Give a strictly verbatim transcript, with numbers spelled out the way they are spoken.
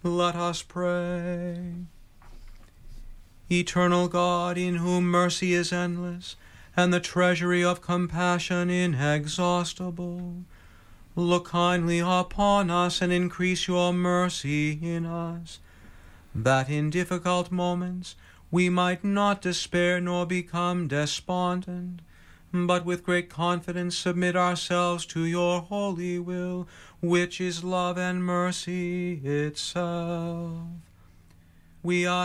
Let us pray. Eternal God, in whom mercy is endless, and the treasury of compassion inexhaustible, look kindly upon us and increase your mercy in us, that in difficult moments we might not despair nor become despondent, but with great confidence submit ourselves to your holy will, which is love and mercy itself. We ask